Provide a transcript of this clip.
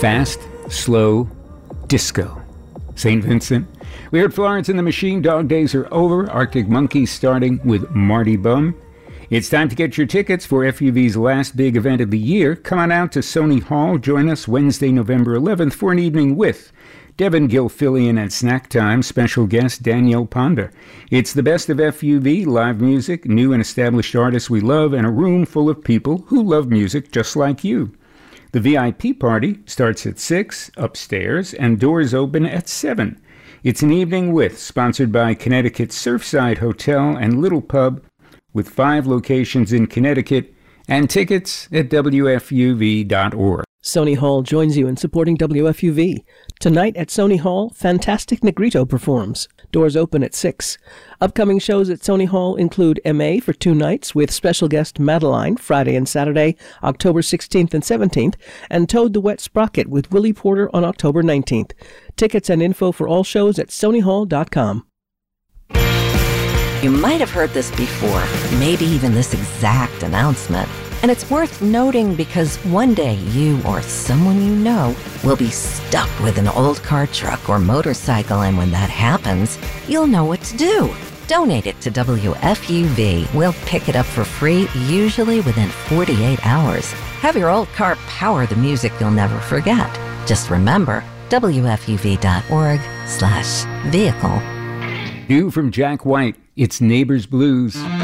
Fast, slow, disco. St. Vincent. We heard Florence and the Machine, Dog Days Are Over, Arctic Monkeys starting with Marty Bum. It's time to get your tickets for FUV's last big event of the year. Come on out to Sony Hall. Join us Wednesday, November 11th for an evening with Devin Gilfillian at Snack Time, special guest Danielle Ponder. It's the best of FUV, live music, new and established artists we love, and a room full of people who love music just like you. The VIP party starts at 6 upstairs and doors open at 7. It's an evening with, sponsored by Connecticut Surfside Hotel and Little Pub, with 5 locations in Connecticut, and tickets at WFUV.org. Sony Hall joins you in supporting WFUV. Tonight at Sony Hall, Fantastic Negrito performs. Doors open at 6. Upcoming shows at Sony Hall include M.A. for 2 nights with special guest Madeline, Friday and Saturday, October 16th and 17th, and Toad the Wet Sprocket with Willie Porter on October 19th. Tickets and info for all shows at sonyhall.com. You might have heard this before, maybe even this exact announcement. And it's worth noting because one day you or someone you know will be stuck with an old car, truck, or motorcycle, and when that happens, you'll know what to do. Donate it to WFUV. We'll pick it up for free, usually within 48 hours. Have your old car power the music you'll never forget. Just remember, WFUV.org/vehicle. New from Jack White, it's Neighbors Blues.